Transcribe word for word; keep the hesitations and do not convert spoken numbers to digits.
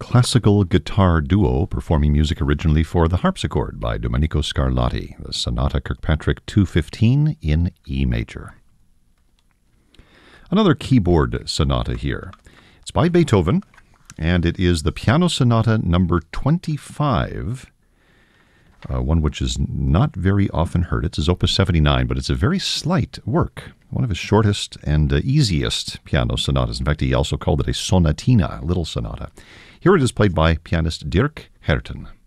classical guitar duo performing music originally for the harpsichord by Domenico Scarlatti, the Sonata Kirkpatrick two fifteen in E major. Another keyboard sonata here. It's by Beethoven, and it is the Piano Sonata number twenty-five, uh, one which is not very often heard. It's his Opus seventy-nine, but it's a very slight work, one of his shortest and uh, easiest piano sonatas. In fact, he also called it a sonatina, a little sonata. Here it is played by pianist Dirk Herten.